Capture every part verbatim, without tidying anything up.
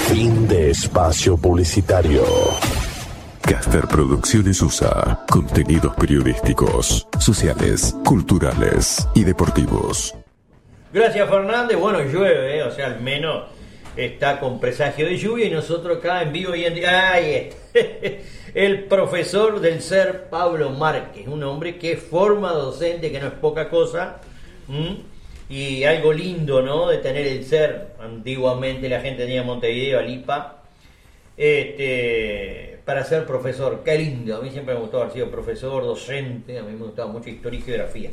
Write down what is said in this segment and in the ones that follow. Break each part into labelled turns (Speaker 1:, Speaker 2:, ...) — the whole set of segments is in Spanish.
Speaker 1: Fin de espacio publicitario.
Speaker 2: Caster Producciones U S A. Contenidos periodísticos, sociales, culturales y deportivos.
Speaker 3: Gracias, Fernández. Bueno, llueve, ¿eh? O sea, al menos está con presagio de lluvia y nosotros acá en vivo y en... ¡Ay! El profesor del ser Pablo Márquez, un hombre que forma docente, que no es poca cosa. ¿Mm? Y algo lindo, ¿no? De tener el ser. Antiguamente la gente tenía Montevideo, Alipa, este, para ser profesor. Qué lindo. A mí siempre me gustó haber sido profesor, docente. A mí me gustaba mucho historia y geografía.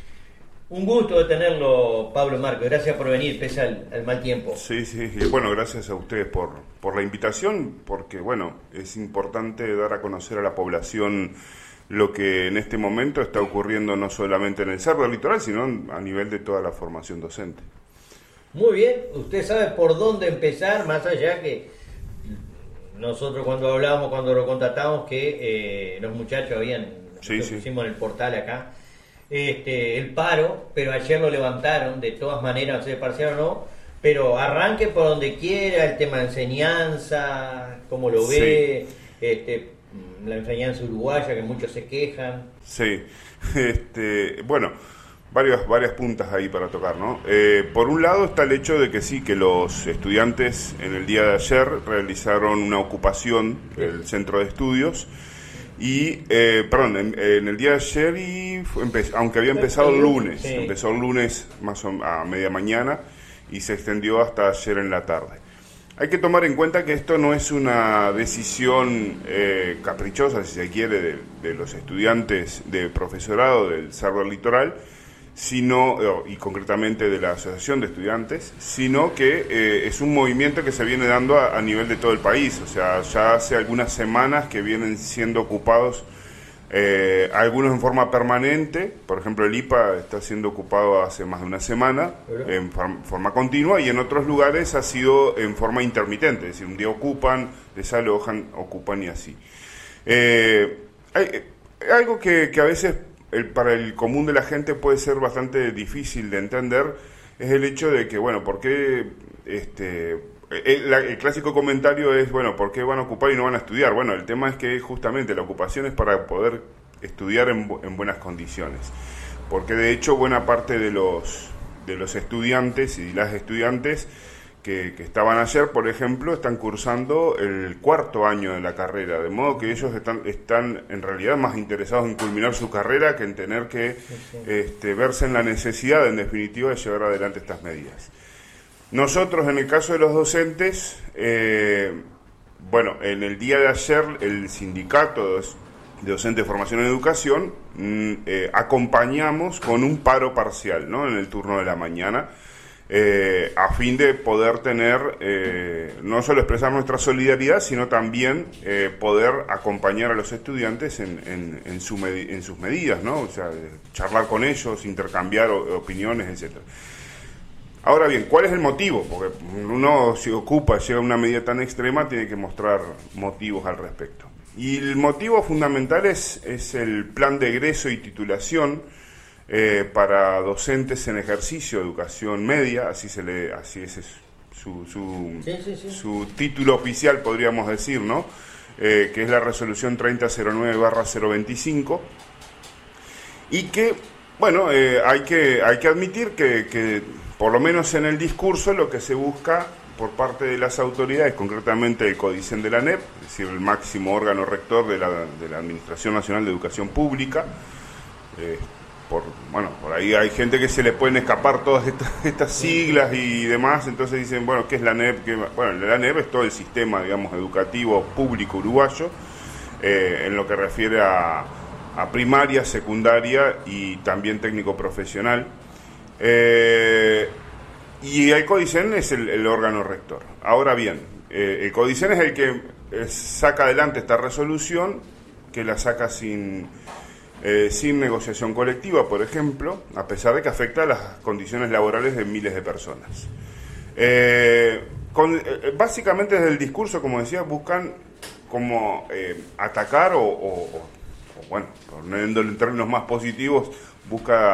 Speaker 3: Un gusto de tenerlo, Pablo Márquez. Gracias por venir, pese al, al mal tiempo.
Speaker 4: Sí, sí, y bueno, gracias a ustedes por, por la invitación, porque bueno, es importante dar a conocer a la población lo que en este momento está ocurriendo no solamente en el Cerro del Litoral, sino a nivel de toda la formación docente.
Speaker 3: Muy bien, usted sabe por dónde empezar, más allá que nosotros cuando hablábamos, cuando lo contratamos, que eh, los muchachos habían,
Speaker 4: sí, sí.
Speaker 3: pusimos en el portal acá, Este, el paro, pero ayer lo levantaron, de todas maneras, no sé si parcial o no, pero arranque por donde quiera, el tema de enseñanza, cómo lo ve, sí. este, la enseñanza uruguaya, que muchos se quejan.
Speaker 4: Sí, este, bueno, varias, varias puntas ahí para tocar, ¿no? Eh, por un lado está el hecho de que sí, que los estudiantes en el día de ayer realizaron una ocupación del centro de estudios. Y, eh, perdón, en, en el día de ayer, y fue, empe- aunque había empezado el lunes, sí. empezó el lunes más o, a media mañana y se extendió hasta ayer en la tarde. Hay que tomar en cuenta que esto no es una decisión eh, caprichosa, si se quiere, de, de los estudiantes de profesorado del Cerro del Litoral, sino, y concretamente de la Asociación de Estudiantes, sino que eh, es un movimiento que se viene dando a, a nivel de todo el país. O sea, ya hace algunas semanas que vienen siendo ocupados, eh, algunos en forma permanente. Por ejemplo, el I P A está siendo ocupado hace más de una semana en form- forma continua, y en otros lugares ha sido en forma intermitente, es decir, un día ocupan, desalojan, ocupan y así. Eh, hay, hay algo que, que a veces El, para el común de la gente puede ser bastante difícil de entender, es el hecho de que, bueno, ¿por qué este, el, el clásico comentario es, bueno, ¿por qué van a ocupar y no van a estudiar? Bueno, el tema es que justamente la ocupación es para poder estudiar en, en buenas condiciones, porque de hecho buena parte de los, de los estudiantes y las estudiantes Que, que estaban ayer, por ejemplo, están cursando el cuarto año de la carrera, de modo que ellos están, están en realidad más interesados en culminar su carrera que en tener que sí, sí. Este, verse en la necesidad, en definitiva, de llevar adelante estas medidas. Nosotros, en el caso de los docentes, eh, bueno, en el día de ayer, el sindicato de docentes de formación en educación mm, eh, acompañamos con un paro parcial, ¿no?, en el turno de la mañana, Eh, a fin de poder tener, eh, no solo expresar nuestra solidaridad, sino también eh, poder acompañar a los estudiantes en, en, en, su med- en sus medidas, ¿no? O sea, charlar con ellos, intercambiar o- opiniones, etcétera. Ahora bien, ¿cuál es el motivo? Porque uno se ocupa, llega a una medida tan extrema, tiene que mostrar motivos al respecto. Y el motivo fundamental es, es el plan de egreso y titulación Eh, para docentes en ejercicio de educación media, así se le, así ese es su, su,
Speaker 3: sí, sí, sí.
Speaker 4: su título oficial, podríamos decir, ¿no? Eh, que es la resolución treinta cero nueve barra cero veinticinco, y que, bueno, eh, hay que hay que admitir que, que, por lo menos en el discurso, lo que se busca por parte de las autoridades, concretamente el CODICEN de la A N E P, es decir, el máximo órgano rector de la, de la Administración Nacional de Educación Pública, eh, Por, bueno, por ahí hay gente que se le pueden escapar todas estas, estas siglas y demás, entonces dicen, bueno, ¿qué es la A N E P? ¿Qué? Bueno, la A N E P es todo el sistema, digamos, educativo público uruguayo, eh, en lo que refiere a, a primaria, secundaria y también técnico profesional. Eh, y el CODICEN es el, el órgano rector. Ahora bien, eh, el CODICEN es el que eh, saca adelante esta resolución, que la saca sin... Eh, sin negociación colectiva, por ejemplo, a pesar de que afecta a las condiciones laborales de miles de personas. Eh, con, eh, básicamente desde el discurso, como decía, buscan como eh, atacar o, o, o, bueno, poniéndolo en términos más positivos, busca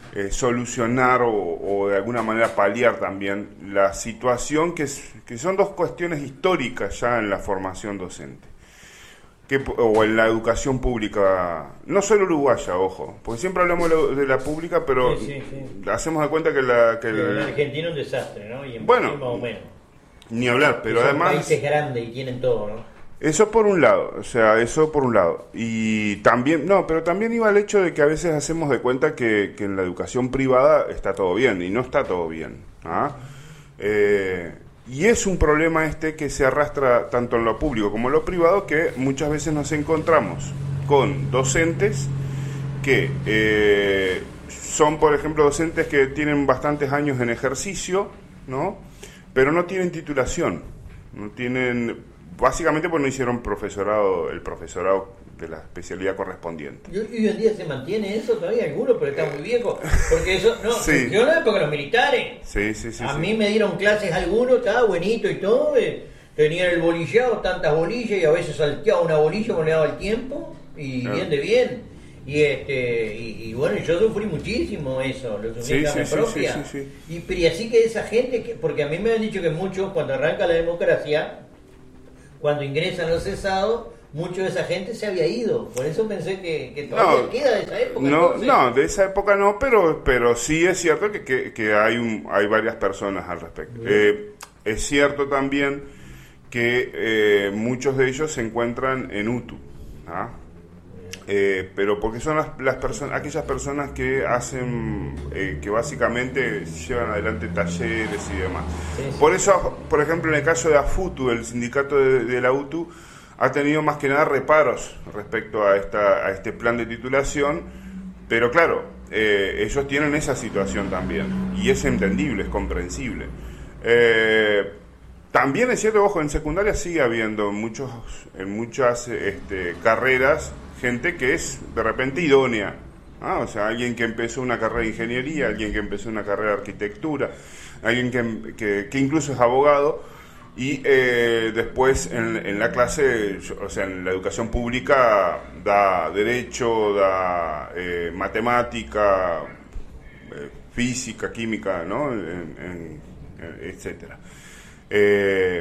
Speaker 4: eh, solucionar o, o de alguna manera paliar también la situación que, es, que son dos cuestiones históricas ya en la formación docente. Que, o en la educación pública, no solo uruguaya, ojo, porque siempre hablamos de la, de la pública, pero
Speaker 3: sí, sí, sí.
Speaker 4: hacemos de cuenta que la... Que
Speaker 3: el,
Speaker 4: el,
Speaker 3: el argentino es un desastre, ¿no? Y en
Speaker 4: bueno,
Speaker 3: más o menos.
Speaker 4: Ni hablar, pero
Speaker 3: son
Speaker 4: además...
Speaker 3: países grandes y tienen todo, ¿no?
Speaker 4: Eso por un lado, o sea, eso por un lado. Y también, no, pero también iba al hecho de que a veces hacemos de cuenta que, que en la educación privada está todo bien, y no está todo bien. ¿Ah? Eh... Y es un problema este que se arrastra tanto en lo público como en lo privado, que muchas veces nos encontramos con docentes que eh, son, por ejemplo, docentes que tienen bastantes años en ejercicio, ¿no? Pero no tienen titulación, no tienen, básicamente porque no hicieron profesorado, el profesorado de la especialidad correspondiente.
Speaker 3: ¿Y hoy en día se mantiene eso todavía? Algunos, pero está muy viejo. Porque eso, no,
Speaker 4: sí.
Speaker 3: Yo en la época de los militares.
Speaker 4: Sí, sí, sí.
Speaker 3: A
Speaker 4: sí.
Speaker 3: mí me dieron clases algunos, estaba buenito y todo. Eh, tenían el bolillado, tantas bolillas, y a veces salteaba una bolilla cuando le daba el tiempo, y claro. Bien de bien. Y este y, y bueno, yo sufrí muchísimo eso, lo sufrí
Speaker 4: sí,
Speaker 3: en carne
Speaker 4: sí,
Speaker 3: propia.
Speaker 4: Sí, sí, sí.
Speaker 3: Y, pero y así que esa gente, que, porque a mí me han dicho que muchos, cuando arranca la democracia, cuando ingresan los cesados, mucho de esa gente se había ido, por eso pensé que, que todavía
Speaker 4: no,
Speaker 3: queda de esa época.
Speaker 4: No,
Speaker 3: entonces.
Speaker 4: no, de esa época no, pero pero sí es cierto que, que, que hay un, hay varias personas al respecto. Eh, es cierto también que eh, muchos de ellos se encuentran en U T U, ¿ah? eh, pero porque son las, las personas, aquellas personas que hacen, eh, que básicamente llevan adelante talleres y demás. Sí, sí. Por eso, por ejemplo, en el caso de AFUTU, el sindicato de, de la U T U, ha tenido más que nada reparos respecto a esta a este plan de titulación, pero claro, eh, ellos tienen esa situación también, y es entendible, es comprensible. Eh, también es cierto, ojo, en secundaria sigue habiendo muchos, en muchas este, carreras, gente que es de repente idónea, ¿ah? O sea, alguien que empezó una carrera de ingeniería, alguien que empezó una carrera de arquitectura, alguien que, que, que incluso es abogado. Y eh, después en, en la clase, o sea, en la educación pública da derecho, da eh, matemática, eh, física, química, ¿no? En, en, etcétera. Eh,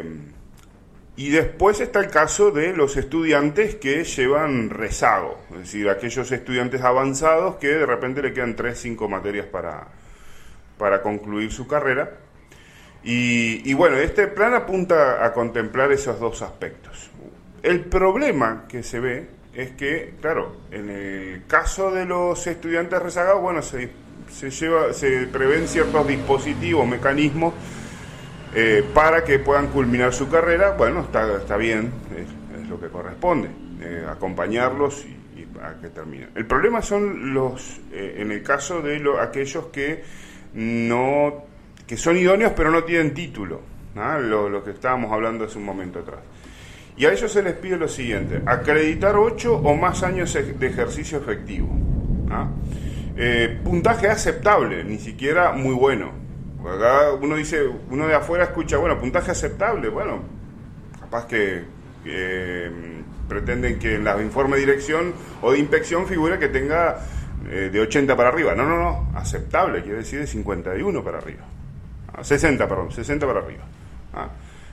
Speaker 4: y después está el caso de los estudiantes que llevan rezago, es decir, aquellos estudiantes avanzados que de repente le quedan tres, cinco materias para, para concluir su carrera. Y, y bueno, este plan apunta a contemplar esos dos aspectos. El problema que se ve es que, claro, en el caso de los estudiantes rezagados, bueno, se, se, lleva, se prevén ciertos dispositivos, mecanismos eh, para que puedan culminar su carrera. Bueno, está, está bien, es, es lo que corresponde, eh, acompañarlos y, y a que terminen. El problema son los, eh, en el caso de lo, aquellos que no... que son idóneos pero no tienen título, ¿no? lo, lo que estábamos hablando hace un momento atrás. Y a ellos se les pide lo siguiente: acreditar ocho o más años de ejercicio efectivo, ¿no? eh, puntaje aceptable, ni siquiera muy bueno. Acá uno dice, uno de afuera escucha, bueno, puntaje aceptable, bueno, capaz que eh, pretenden que en la informe de dirección o de inspección figure que tenga eh, de ochenta para arriba. No, no, no, aceptable quiere decir de cincuenta y uno para arriba. sesenta, perdón, sesenta para arriba. ¿Ah?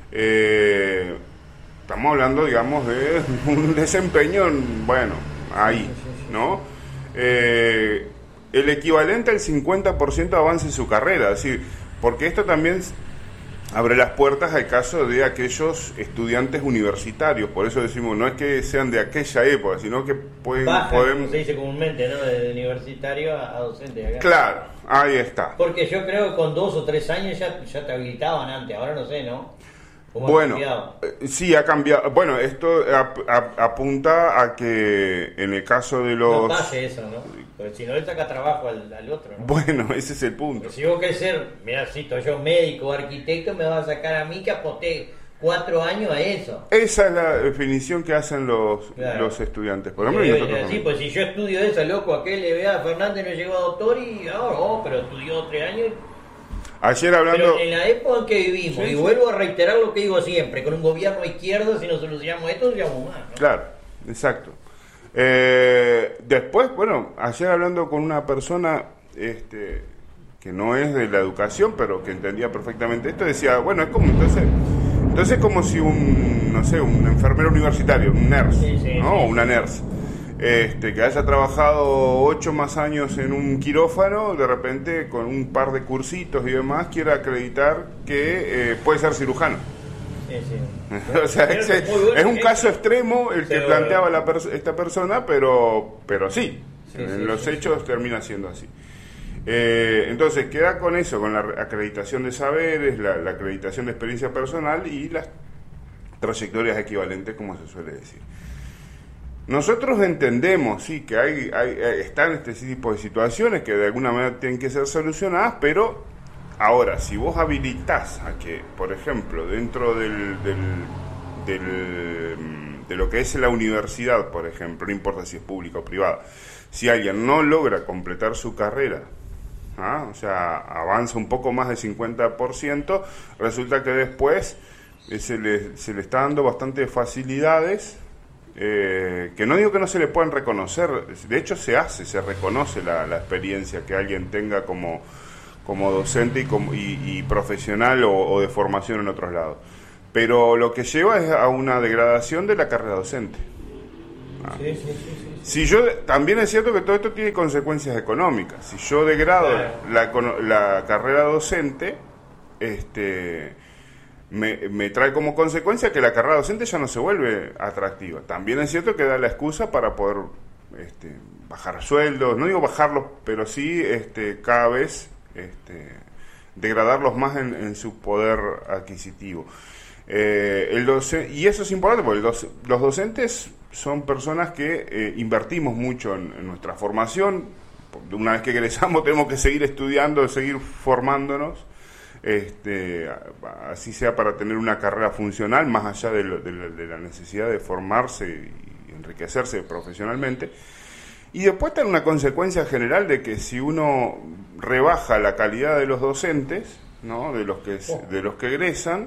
Speaker 4: Eh, estamos hablando, digamos, de un desempeño, bueno, ahí, ¿no? Eh, el equivalente al cincuenta por ciento de avance en su carrera, es decir, porque esto también abre las puertas al caso de aquellos estudiantes universitarios, por eso decimos, no es que sean de aquella época, sino que pueden...
Speaker 3: Baja,
Speaker 4: podemos...
Speaker 3: como se dice comúnmente, ¿no? De universitario a docente. Acá.
Speaker 4: Claro, ahí está.
Speaker 3: Porque yo creo que con dos o tres años ya, ya te habilitaban antes, ahora no sé, ¿no? ¿Cómo
Speaker 4: bueno,
Speaker 3: ha cambiado?
Speaker 4: Sí, ha cambiado. Bueno, esto ap ap apunta a que en el caso de los...
Speaker 3: No pase eso, ¿no? Porque si no le saca trabajo al, al otro, ¿no?
Speaker 4: Bueno, ese es el punto.
Speaker 3: Porque si vos querés ser, mirá, si estoy yo médico o arquitecto, me vas a sacar a mí que aposté cuatro años a eso.
Speaker 4: Esa es la definición que hacen los,
Speaker 3: claro.
Speaker 4: los estudiantes. Por ejemplo,
Speaker 3: debe,
Speaker 4: nosotros
Speaker 3: sí, pues si yo estudio eso, loco, aquel le vea a Fernández no llegó a doctor y ahora, oh, pero estudió tres años.
Speaker 4: Ayer hablando...
Speaker 3: Pero en la época en que vivimos, sí, y sí. vuelvo a reiterar lo que digo siempre, con un gobierno izquierdo, si no solucionamos esto, solucionamos más, ¿no?
Speaker 4: Claro, exacto. Eh, después, bueno, ayer hablando con una persona, este, que no es de la educación, pero que entendía perfectamente esto, decía, bueno, es como entonces, entonces como si un, no sé, un enfermero universitario, un nurse,
Speaker 3: sí, sí,
Speaker 4: ¿no?
Speaker 3: sí.
Speaker 4: Una nurse, este, que haya trabajado ocho más años en un quirófano, de repente con un par de cursitos y demás, quiera acreditar que eh, puede ser cirujano.
Speaker 3: Sí, sí.
Speaker 4: O sea, es, es un caso extremo el que
Speaker 3: pero,
Speaker 4: planteaba la pers- esta persona, pero pero sí,
Speaker 3: sí,
Speaker 4: en
Speaker 3: sí,
Speaker 4: los
Speaker 3: sí,
Speaker 4: hechos
Speaker 3: sí.
Speaker 4: termina siendo así. Eh, entonces queda con eso, con la acreditación de saberes, la, la acreditación de experiencia personal y las trayectorias equivalentes, como se suele decir. Nosotros entendemos, sí, que hay, hay están este tipo de situaciones que de alguna manera tienen que ser solucionadas, pero ahora, si vos habilitás a que, por ejemplo, dentro del, del, del, de lo que es la universidad, por ejemplo, no importa si es pública o privada, si alguien no logra completar su carrera, ¿ah? O sea, avanza un poco más del cincuenta por ciento, resulta que después eh, se, le, se le está dando bastantes facilidades, eh, que no digo que no se le puedan reconocer, de hecho se hace, se reconoce la, la experiencia que alguien tenga como como docente y, como, y, y profesional o, o de formación en otros lados. Pero lo que lleva es a una degradación de la carrera docente. Ah.
Speaker 3: Sí, sí, sí, sí.
Speaker 4: Si yo, también es cierto que todo esto tiene consecuencias económicas. Si yo degrado
Speaker 3: Claro.
Speaker 4: la, la carrera docente, este, me, me trae como consecuencia que la carrera docente ya no se vuelve atractiva. También es cierto que da la excusa para poder este, bajar sueldos, no digo bajarlos, pero sí este, cada vez Este, degradarlos más en, en su poder adquisitivo. Eh, el doce, y eso es importante porque el doce, los docentes son personas que eh, invertimos mucho en, en nuestra formación. Una vez que egresamos tenemos que seguir estudiando, seguir formándonos, este, así sea para tener una carrera funcional, más allá de, lo, de, la, de la necesidad de formarse y enriquecerse profesionalmente. Y después está una consecuencia general de que si uno rebaja la calidad de los docentes, ¿no? de los que de los que egresan,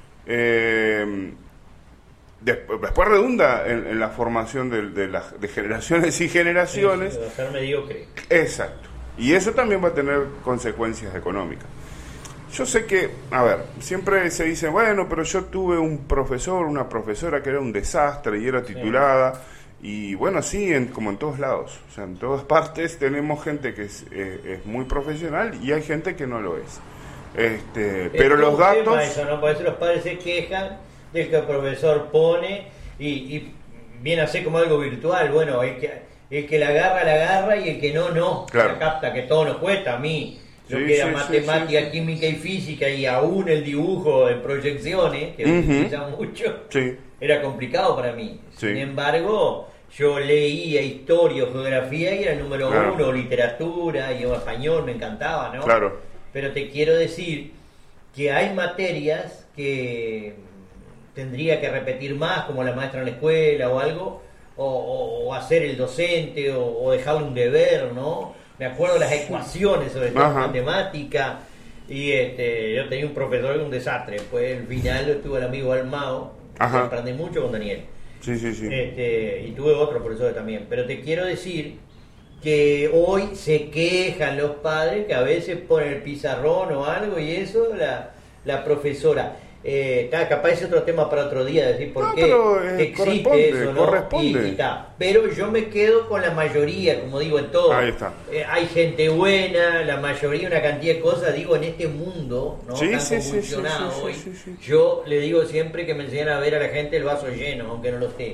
Speaker 4: eh, después, después redunda en, en la formación de, de, las, de generaciones y generaciones.
Speaker 3: Sí, sí, va a ser mediocre.
Speaker 4: Exacto. Y eso también va a tener consecuencias económicas. Yo sé que, a ver, siempre se dice, bueno, pero yo tuve un profesor, una profesora que era un desastre y era titulada. Sí. Y bueno, sí, en, como en todos lados, o sea, en todas partes tenemos gente que es, eh, es muy profesional y hay gente que no lo es. Este,
Speaker 3: es
Speaker 4: pero los datos...
Speaker 3: Eso, ¿no? Por eso los padres se quejan del que el profesor pone y, y viene a ser como algo virtual. Bueno, el que, el que la agarra, la agarra y el que no, no.
Speaker 4: Claro.
Speaker 3: La capta, que todo nos cuesta. A mí, lo
Speaker 4: sí,
Speaker 3: que era
Speaker 4: sí,
Speaker 3: matemática,
Speaker 4: sí, sí.
Speaker 3: química y física y aún el dibujo en proyecciones, que uh-huh. utiliza mucho,
Speaker 4: sí.
Speaker 3: era complicado para mí.
Speaker 4: Sí.
Speaker 3: Sin embargo... Yo leía historia o geografía y era el número
Speaker 4: claro.
Speaker 3: uno, literatura, y español, me encantaba, ¿no?
Speaker 4: Claro.
Speaker 3: Pero te quiero decir que hay materias que tendría que repetir más, como la maestra en la escuela o algo, o, o, o hacer el docente, o, o dejarle un deber, ¿no? Me acuerdo de las ecuaciones, sobre todo matemática, y este, yo tenía un profesor que era un desastre. Después, al final, estuvo el amigo Almao, aprendí mucho con Daniel.
Speaker 4: Sí, sí, sí.
Speaker 3: Este, y tuve otro profesor también. Pero te quiero decir que hoy se quejan los padres que a veces ponen el pizarrón o algo y eso, la, la profesora. Eh, capaz es otro tema para otro día, decir por
Speaker 4: no,
Speaker 3: qué
Speaker 4: pero, eh,
Speaker 3: existe eso, ¿no?
Speaker 4: Corresponde.
Speaker 3: Y, y ta. Pero yo me quedo con la mayoría, como digo en todo.
Speaker 4: Ahí está.
Speaker 3: Eh, hay gente buena, la mayoría, una cantidad de cosas, digo, en este mundo, ¿no?
Speaker 4: Sí,
Speaker 3: tan
Speaker 4: sí,
Speaker 3: convulsionado
Speaker 4: sí, sí,
Speaker 3: hoy.
Speaker 4: sí, sí, sí.
Speaker 3: Yo le digo siempre que me enseñan a ver a la gente el vaso lleno, aunque no lo esté.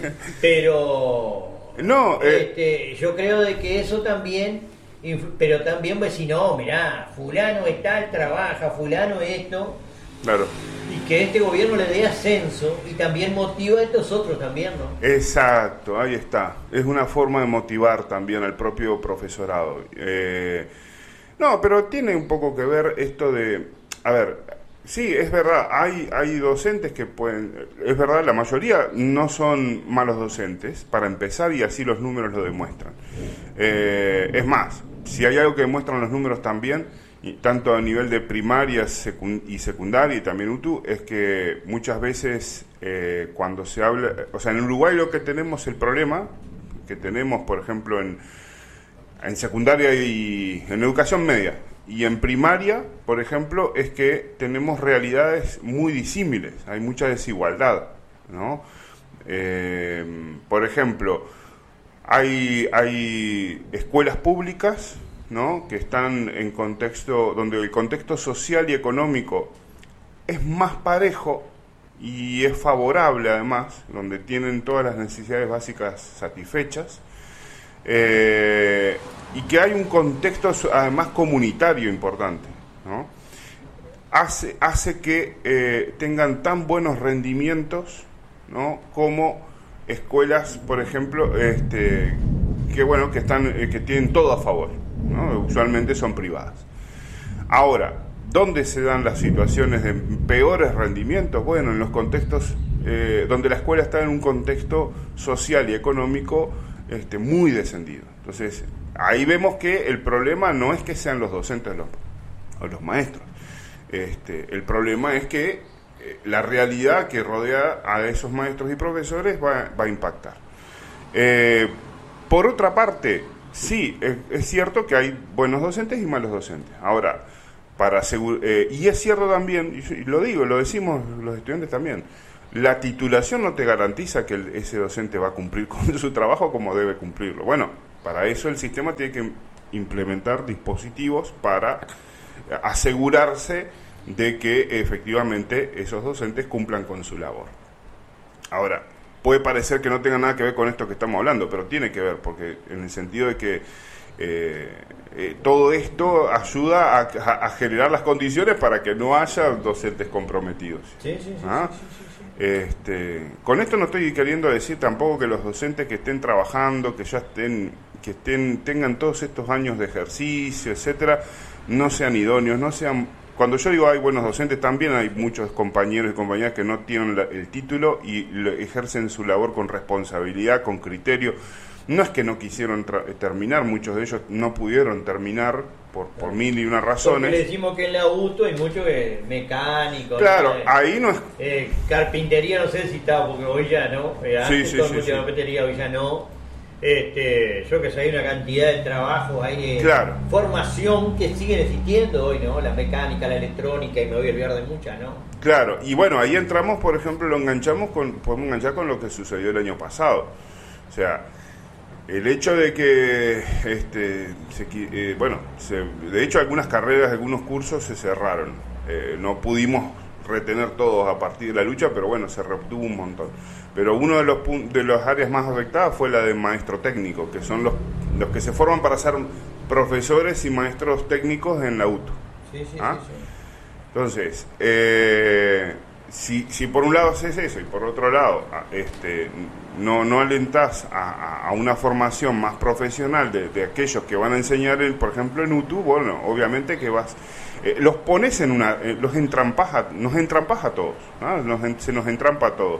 Speaker 3: Pero
Speaker 4: no, eh.
Speaker 3: este, yo creo de que eso también, pero también pues si no, mirá, fulano es tal, trabaja, fulano esto.
Speaker 4: Claro.
Speaker 3: Y que este gobierno le dé ascenso y también motiva a estos otros también, ¿no?
Speaker 4: Exacto, ahí está. Es una forma de motivar también al propio profesorado. Eh, no, pero tiene un poco que ver esto de... A ver, sí, es verdad, hay, hay docentes que pueden... Es verdad, la mayoría no son malos docentes, para empezar, y así los números lo demuestran. Eh, es más, si hay algo que demuestran los números también... Y tanto a nivel de primaria secund- y secundaria y también U T U, es que muchas veces eh, cuando se habla, o sea, en Uruguay lo que tenemos, el problema que tenemos, por ejemplo, en en secundaria y en educación media. Y en primaria, por ejemplo, es que tenemos realidades muy disímiles, hay mucha desigualdad, ¿no? Eh, por ejemplo, hay, hay escuelas públicas, ¿no?, que están en contexto, donde el contexto social y económico es más parejo y es favorable además, donde tienen todas las necesidades básicas satisfechas, eh, y que hay un contexto además comunitario importante, ¿no? Hace, hace que eh, tengan tan buenos rendimientos, ¿no?, como escuelas, por ejemplo, este, que bueno, que están, eh, que tienen todo a favor, ¿no? Usualmente son privadas. Ahora, ¿dónde se dan las situaciones de peores rendimientos? Bueno, en los contextos eh, donde la escuela está en un contexto social y económico este, muy descendido. Entonces, ahí vemos que el problema no es que sean los docentes los, o los maestros. Este, el problema es que eh, la realidad que rodea a esos maestros y profesores va, va a impactar. Eh, por otra parte, sí, es, es cierto que hay buenos docentes y malos docentes. Ahora, para asegurar, eh, y es cierto también, y lo digo, lo decimos los estudiantes también, la titulación no te garantiza que el, ese docente va a cumplir con su trabajo como debe cumplirlo. Bueno, para eso el sistema tiene que implementar dispositivos para asegurarse de que efectivamente esos docentes cumplan con su labor. Ahora, puede parecer que no tenga nada que ver con esto que estamos hablando, pero tiene que ver, porque en el sentido de que eh, eh, todo esto ayuda a, a, a generar las condiciones para que no haya docentes comprometidos.
Speaker 3: Sí, sí, sí,
Speaker 4: ¿Ah?
Speaker 3: sí, sí, sí, sí.
Speaker 4: Este, con esto no estoy queriendo decir tampoco que los docentes que estén trabajando, que ya estén, que estén, tengan todos estos años de ejercicio, etcétera, no sean idóneos, no sean. Cuando yo digo hay buenos docentes, también hay muchos compañeros y compañeras que no tienen la, el título y lo, ejercen su labor con responsabilidad, con criterio. No es que no quisieron tra- terminar, muchos de ellos no pudieron terminar por, por mil y una razones.
Speaker 3: Porque le decimos que en la U T O hay mucho eh, mecánico.
Speaker 4: Claro,
Speaker 3: ¿no?
Speaker 4: ahí no es...
Speaker 3: Eh, carpintería, no sé si estaba, porque hoy ya no. Eh,
Speaker 4: Sí,
Speaker 3: antes
Speaker 4: sí,
Speaker 3: todo
Speaker 4: sí,
Speaker 3: mucha
Speaker 4: sí.
Speaker 3: carpintería, hoy ya no. Este, yo que sé, hay una cantidad de trabajos, hay de
Speaker 4: Claro.
Speaker 3: formación que siguen existiendo hoy, ¿no? La mecánica, la electrónica, y me voy a olvidar de muchas, ¿no?
Speaker 4: Claro, y bueno, ahí entramos, por ejemplo, lo enganchamos con, podemos enganchar con lo que sucedió el año pasado. O sea, el hecho de que, este, se, eh, bueno, se, de hecho algunas carreras, algunos cursos se cerraron. Eh, no pudimos retener todos a partir de la lucha, pero bueno, se retuvo un montón. Pero uno de los de las áreas más afectadas fue la de maestro técnico, que son los, los que se forman para ser profesores y maestros técnicos en la U T O.
Speaker 3: Sí, sí,
Speaker 4: ¿Ah?
Speaker 3: sí, sí.
Speaker 4: Entonces, eh, si, si por un lado haces eso y por otro lado este, no, no alentás a, a una formación más profesional de, de aquellos que van a enseñar, el, por ejemplo, en U T U, bueno, obviamente que vas... Eh, los pones en una... Eh, los entrampas a, nos entrampas a todos, ¿no? Nos, se nos entrampa a todos.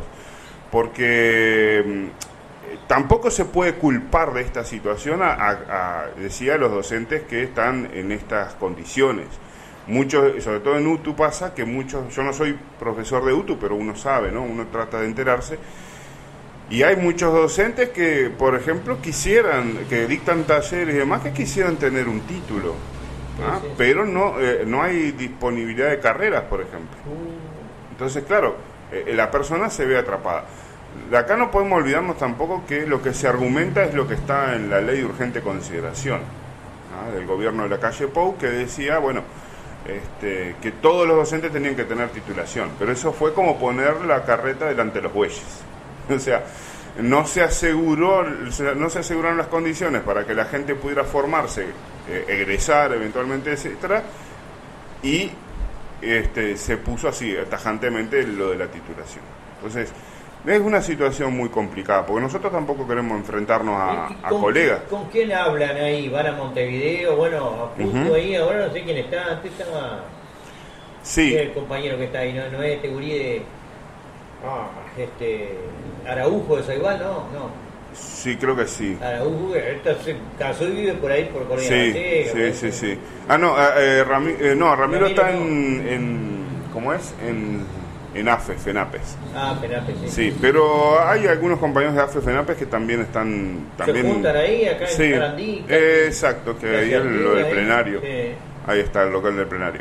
Speaker 4: Porque eh, tampoco se puede culpar de esta situación a, a, a, decía, a los docentes que están en estas condiciones. Muchos, sobre todo en U T U pasa que muchos, yo no soy profesor de U T U, pero uno sabe, ¿no? Uno trata de enterarse. Y hay muchos docentes que, por ejemplo, quisieran, que dictan talleres y demás, que quisieran tener un título, ¿ah?
Speaker 3: Sí, sí.
Speaker 4: Pero no, eh, no hay disponibilidad de carreras, por ejemplo. Entonces, claro, eh, la persona se ve atrapada. De acá no podemos olvidarnos tampoco que lo que se argumenta es lo que está en la ley de urgente consideración, ¿ah? Del gobierno de la calle Pou, que decía, bueno, este, que todos los docentes tenían que tener titulación, pero eso fue como poner la carreta delante de los bueyes. O sea, no se aseguró, no se aseguraron las condiciones para que la gente pudiera formarse, eh, egresar eventualmente, etcétera, y este, se puso así tajantemente lo de la titulación. Entonces, es una situación muy complicada, porque nosotros tampoco queremos enfrentarnos a, a
Speaker 3: ¿Con
Speaker 4: colegas.
Speaker 3: Quién, ¿Con quién hablan ahí? ¿Van a Montevideo? Bueno, justo
Speaker 4: Uh-huh.
Speaker 3: ahí, ahora no sé quién está. Antes estaba
Speaker 4: Sí,
Speaker 3: el compañero que está ahí, no, no es este gurí de ah, este Araujo de Saibal, no, no.
Speaker 4: sí, creo que sí.
Speaker 3: Araujo, esta se casó y vive por ahí, por Colonia
Speaker 4: Sí,
Speaker 3: Gallega,
Speaker 4: sí,
Speaker 3: por
Speaker 4: sí,
Speaker 3: ahí.
Speaker 4: sí. Ah, no, eh, Rami- eh, no Ramiro
Speaker 3: Ramiro
Speaker 4: está
Speaker 3: no.
Speaker 4: en, en, ¿cómo es? En, en A F E, FENAPES.
Speaker 3: Ah, FENAPES, sí.
Speaker 4: Sí, pero hay algunos compañeros de A F E, FENAPES que también están... También,
Speaker 3: se juntan ahí, acá
Speaker 4: sí,
Speaker 3: en Sarandí.
Speaker 4: Eh, exacto, que ahí el, lo del
Speaker 3: ahí,
Speaker 4: plenario.
Speaker 3: Sí.
Speaker 4: Ahí está el local del plenario.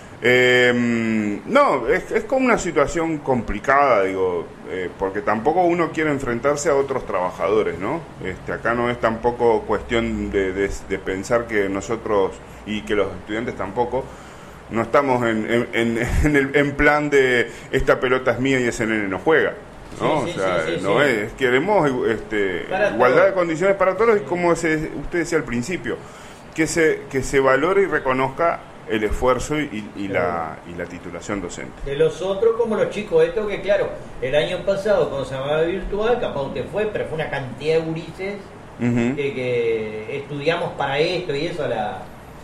Speaker 4: Eh, no, es, es como una situación complicada, digo, eh, porque tampoco uno quiere enfrentarse a otros trabajadores, ¿no? Este, acá no es tampoco cuestión de, de, de pensar que nosotros, y que los estudiantes tampoco, no estamos en, en, en, en, el, en plan de esta pelota es mía y ese nene no juega, ¿no?
Speaker 3: Sí, sí,
Speaker 4: o sea,
Speaker 3: sí, sí,
Speaker 4: no
Speaker 3: sí.
Speaker 4: es, queremos este, igualdad
Speaker 3: todos.
Speaker 4: de condiciones para todos, y como se, usted decía al principio, que se, que se valore y reconozca el esfuerzo y, y, la, y la titulación docente.
Speaker 3: De los otros, como los chicos estos, que claro, el año pasado cuando se llamaba virtual, capaz usted fue, pero fue una cantidad de gurises
Speaker 4: Uh-huh.
Speaker 3: que, que estudiamos para esto y eso a la,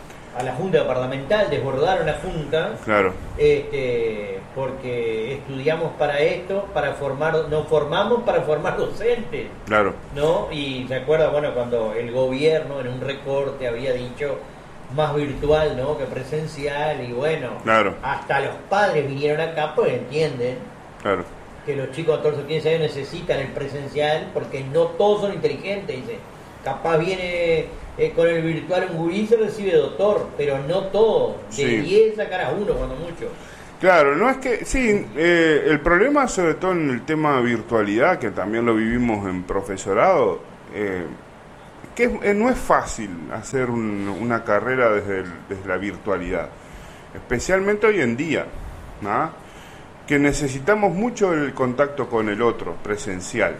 Speaker 3: a la Junta Departamental, desbordaron la Junta,
Speaker 4: Claro,
Speaker 3: este, porque estudiamos para esto, para formar, nos formamos para formar docentes,
Speaker 4: claro.
Speaker 3: ¿no? Y se acuerda, bueno, cuando el gobierno en un recorte había dicho más virtual, ¿no?, que presencial, y bueno,
Speaker 4: Claro.
Speaker 3: hasta los padres vinieron acá porque entienden
Speaker 4: Claro,
Speaker 3: que los chicos de catorce o quince años necesitan el presencial porque no todos son inteligentes, dice. Capaz viene eh, con el virtual un gurí y se recibe doctor, pero no todo, de
Speaker 4: Sí.
Speaker 3: diez sacar a uno cuando mucho.
Speaker 4: claro, no es que, sí, eh, el problema sobre todo en el tema de virtualidad, que también lo vivimos en profesorado, eh, que es- eh, no es fácil hacer un- una carrera desde, el- desde la virtualidad, especialmente hoy en día, ¿no? Que necesitamos mucho el contacto con el otro, presencial,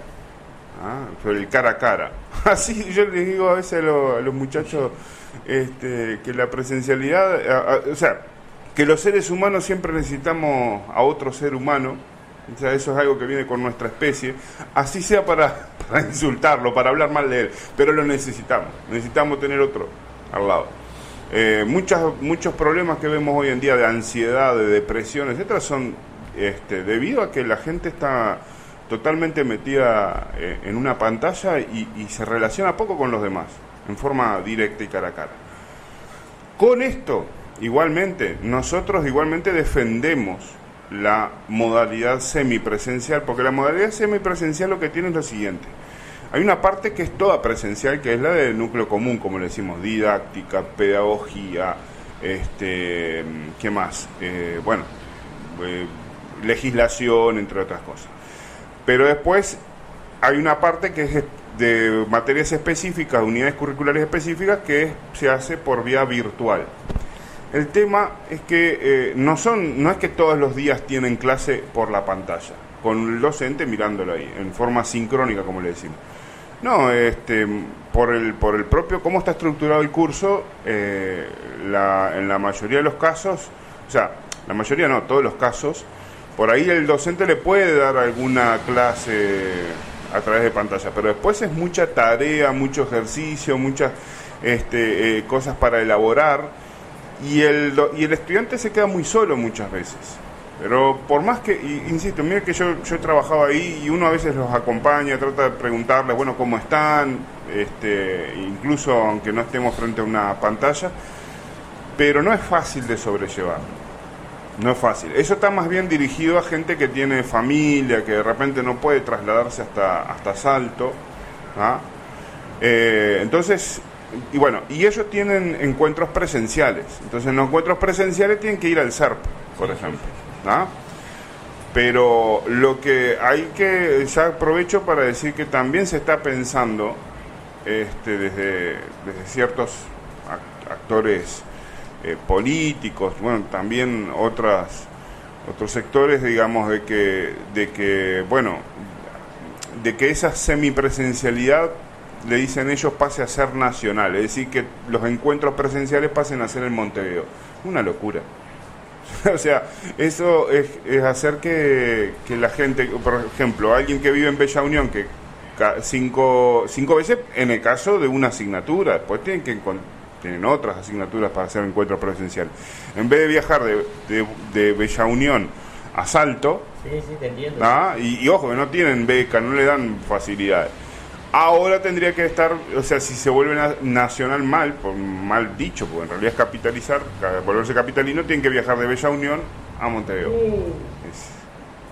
Speaker 4: ¿no? El cara a cara. Así yo les digo a veces a, lo- a los muchachos este, que la presencialidad, a- a- o sea, que los seres humanos siempre necesitamos a otro ser humano. O sea, eso es algo que viene con nuestra especie, así sea para, para insultarlo, para hablar mal de él, pero lo necesitamos, necesitamos tener otro al lado. Eh, muchas, muchos problemas que vemos hoy en día de ansiedad, de depresión, etcétera, son este, debido a que la gente está totalmente metida eh, en una pantalla y, y se relaciona poco con los demás, en forma directa y cara a cara. Con esto, igualmente, nosotros igualmente defendemos la modalidad semipresencial, porque la modalidad semipresencial lo que tiene es lo siguiente: hay una parte que es toda presencial, que es la del núcleo común, como le decimos, didáctica, pedagogía, este, ¿qué más? Eh, bueno, eh, legislación, entre otras cosas. Pero después hay una parte que es de materias específicas, unidades curriculares específicas, que es- se hace por vía virtual. El tema es que eh, no son, no es que todos los días tienen clase por la pantalla, con el docente mirándolo ahí, en forma sincrónica, como le decimos. No, este, por el, por el propio, cómo está estructurado el curso, eh, la, en la mayoría de los casos, o sea, la mayoría no, todos los casos, por ahí el docente le puede dar alguna clase a través de pantalla, pero después es mucha tarea, mucho ejercicio, muchas este, eh, cosas para elaborar. Y el, do- y el estudiante se queda muy solo muchas veces. Pero por más que, y- insisto, mira que yo, yo he trabajado ahí y uno a veces los acompaña, trata de preguntarles, bueno, cómo están, este, incluso aunque no estemos frente a una pantalla, pero no es fácil de sobrellevar. No es fácil. Eso está más bien dirigido a gente que tiene familia, que de repente no puede trasladarse hasta, hasta Salto, ¿ah? Eh, entonces... Y bueno, y ellos tienen encuentros presenciales. Entonces, en los encuentros presenciales tienen que ir al S E R P, por ejemplo, ¿no? Pero lo que hay que, ya aprovecho para decir que también se está pensando este, desde, desde ciertos act- actores eh, políticos, bueno, también otras otros sectores, digamos, de que, de que, bueno, de que esa semipresencialidad, le dicen ellos, pase a ser nacional, es decir, que los encuentros presenciales pasen a ser en Montevideo. Una locura. O sea, eso es, es hacer que, que la gente, por ejemplo, alguien que vive en Bella Unión, que ca- cinco, cinco veces, en el caso de una asignatura, después tienen que encon- tienen otras asignaturas para hacer encuentros presenciales. En vez de viajar de, de, de Bella Unión a Salto,
Speaker 3: Sí, sí, te entiendo.
Speaker 4: ¿ah? y, y ojo, que no tienen beca, no le dan facilidades. Ahora tendría que estar, o sea, si se vuelve na- nacional mal, por mal dicho, porque en realidad es capitalizar, ca- volverse capitalino, tienen que viajar de Bella Unión a Montevideo.
Speaker 3: Uh,
Speaker 4: Es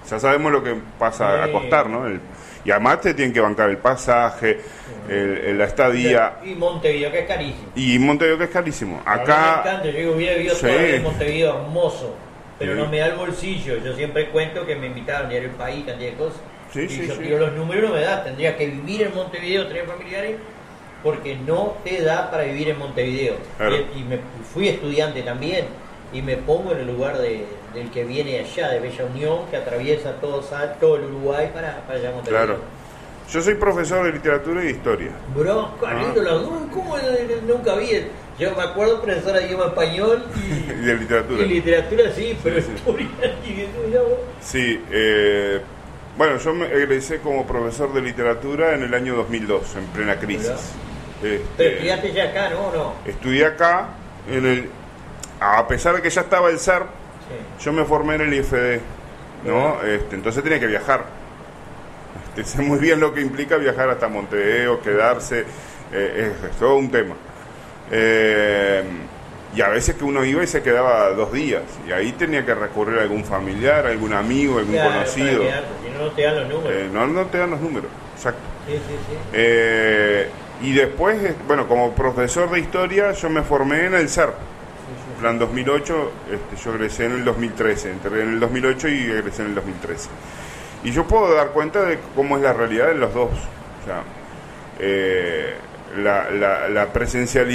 Speaker 4: Ya sabemos lo que pasa
Speaker 3: Sí.
Speaker 4: a costar, ¿no? El, y además te tienen que bancar el pasaje, el, el- la estadía.
Speaker 3: Y Montevideo, que es carísimo.
Speaker 4: Y Montevideo, que es carísimo.
Speaker 3: A mí me
Speaker 4: Acá,
Speaker 3: encanta, yo digo, hubiera vivido
Speaker 4: Sí.
Speaker 3: toda la vida en Montevideo, hermoso, pero
Speaker 4: Sí.
Speaker 3: no me da el bolsillo. Yo siempre cuento que me invitaron a Diario El País, cantidad de cosas.
Speaker 4: Sí,
Speaker 3: y
Speaker 4: sí,
Speaker 3: yo
Speaker 4: sí.
Speaker 3: tiro los números, no me da. Tendría que vivir en Montevideo, tener familiares, porque no te da para vivir en Montevideo.
Speaker 4: Claro.
Speaker 3: Y, y me, fui estudiante también, y me pongo en el lugar de, del que viene allá, de Bella Unión, que atraviesa todo, Sal- todo el Uruguay para, para allá a Montevideo.
Speaker 4: claro. Yo soy profesor de literatura y de historia.
Speaker 3: Bro, lindo, la dura, ¿cómo nunca vi? Yo me acuerdo, profesora de idioma español y,
Speaker 4: Y de literatura.
Speaker 3: y literatura sí, pero
Speaker 4: sí.
Speaker 3: historia y mira vos.
Speaker 4: Sí, eh, bueno, yo me egresé como profesor de literatura en el año dos mil dos, en plena crisis. Este,
Speaker 3: Pero estudiaste ya acá, ¿no? ¿No?
Speaker 4: estudié acá, en el, a pesar de que ya estaba el S E R P,
Speaker 3: Sí.
Speaker 4: yo me formé en el I F D, ¿no? Este, entonces tenía que viajar. Este, sé muy bien lo que implica viajar hasta Montevideo, quedarse, eh, es, es todo un tema. Eh, y a veces que uno iba y se quedaba dos días, y ahí tenía que recurrir a algún familiar, algún amigo, algún
Speaker 3: Claro,
Speaker 4: conocido.
Speaker 3: para quedarte, si no, no te dan los números.
Speaker 4: Eh, no, no te dan los números, exacto.
Speaker 3: Sí, sí, sí.
Speaker 4: Eh, y después, eh, bueno, como profesor de historia, yo me formé en el S E R P. Plan dos mil ocho, este, yo egresé en el dos mil trece, entré en el dos mil ocho y egresé en el dos mil trece. Y yo puedo dar cuenta de cómo es la realidad de los dos. O sea, eh, la, la, la presencialidad